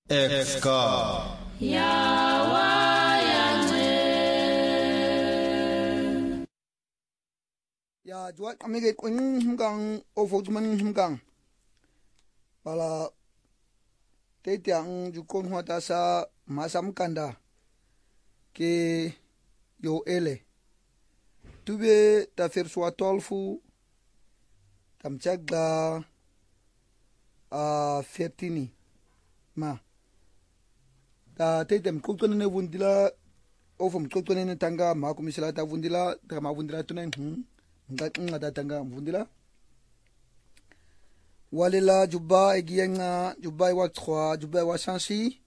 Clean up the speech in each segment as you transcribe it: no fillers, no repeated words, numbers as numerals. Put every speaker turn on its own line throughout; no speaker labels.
Exka
Yawa
ya jual kami ke hinggang ofo tuman hinggang bala tetiang jukon huata sa masam kanda ke yo ele tube ta fersua tolfu tam chagda a fertini ma ta tetem kultone ne vundila ofom kultone ne tanga ma kumisala ta vundila ta ma vundila tunen nga datanga mvundila walela juba egienga juba wa 3 juba wa sansi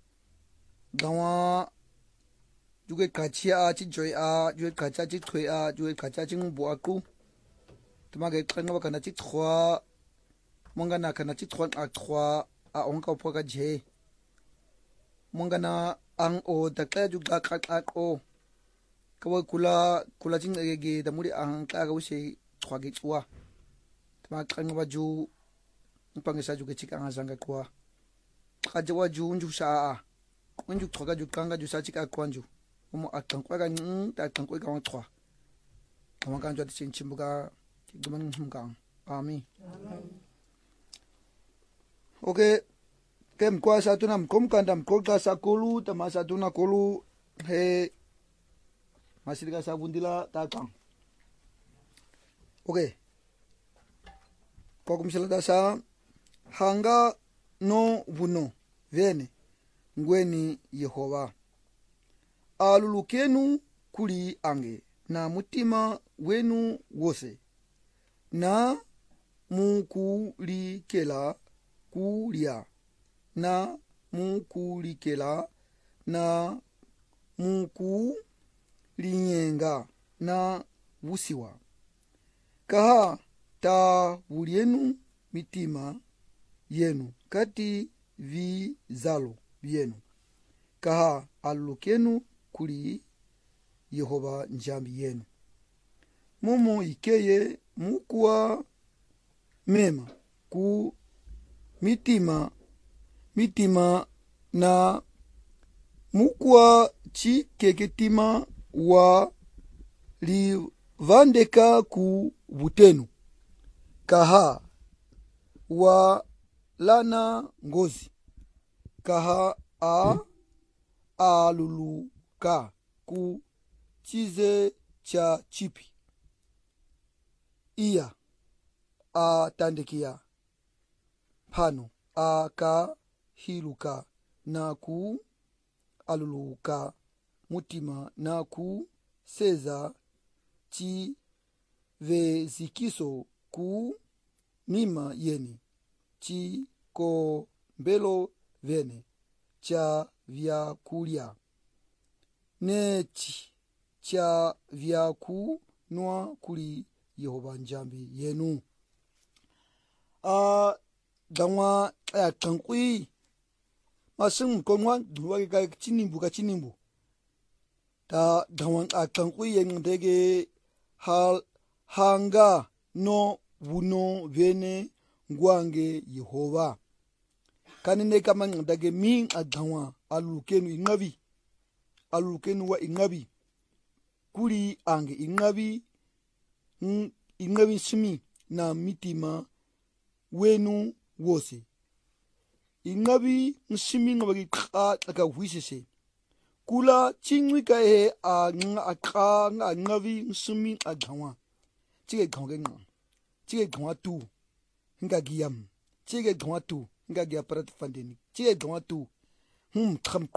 gawa juge kachia chi joy a juge kacha chi thoi a juge kacha chi ngbo aku tumage kanga kana chi 3 mongana kana chi 3 a 3 a onka poka je mongana ang o takla juga kakako kawa kula jing ege da muri ang kaga wuse twage twa tama kanga waju mpangesa juga chikanga zanga kwa kaja waju unju saa unju twaga ju kanga ju sa chika kwanju mo akankwa ga ta akankwa ga twa kama kanjo de chinchimbuga gman humgang ami okay kem kwa sa tunam kom kandam kolka sa kolu tama sa tuna kolu he masih dikasih bundila takang. Oke. Kok misalnya dasa hanga no buno vene ngweni Yehova. Alulukenu kuli ange na mutima wenu wose na mukulikela kulia na mukulikela na muku linyenga na wusiwa kaha ta wulienu mitima yenu kati vi zalo yenu kaha alukenu kuli Yehova njambi yenu mumu ikeye mukua mema ku mitima na mukua chi keketima wa livandeka ku butenu kaha wa lana ngozi kaha aluluka ku chize cha chipi iya atandekia pano akahiluka na ku aluluka mutima na ku seza chi vezikiso ku mima yeni chi ko mbelo vene cha vyakulia nechi cha vyaku nwa kuli Yehova njambi yenu gangwa kankui masung konwa duwa ga chinimbu ta gawang akankui yang dege hanga no wuno vene ngwange Yehova kanine kama dage min agawa alukenu wa ingabi kuli ange ingabi simi na mitima wenu wose ingabi nsimi ngabagi aka wisese kula chingwika he a ngavi nsumi agawa chige gawa tu nga giyam chige gawa tu nga giya parat fandeni chige gawa tu kham